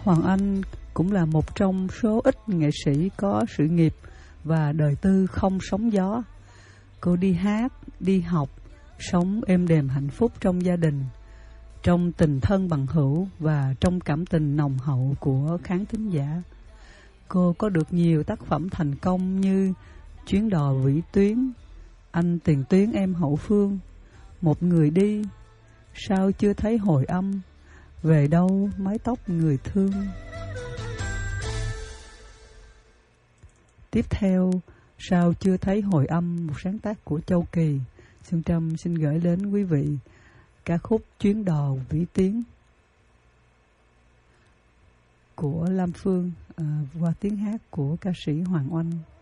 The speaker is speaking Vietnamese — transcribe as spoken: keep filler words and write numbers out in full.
Hoàng Anh cũng là một trong số ít nghệ sĩ có sự nghiệp và đời tư không sóng gió. Cô đi hát, đi học, sống êm đềm hạnh phúc trong gia đình, trong tình thân bằng hữu và trong cảm tình nồng hậu của khán thính giả. Cô có được nhiều tác phẩm thành công như Chuyến đò vĩ tuyến, Anh tiền tuyến em hậu phương, Một người đi, Sao chưa thấy hồi âm, Về đâu mái tóc người thương. Tiếp theo, Sao chưa thấy hồi âm, một sáng tác của Châu Kỳ. Xuân Trâm xin gửi đến quý vị ca khúc Chuyến đò vĩ tuyến của Lam Phương, à, qua tiếng hát của ca sĩ Hoàng Oanh.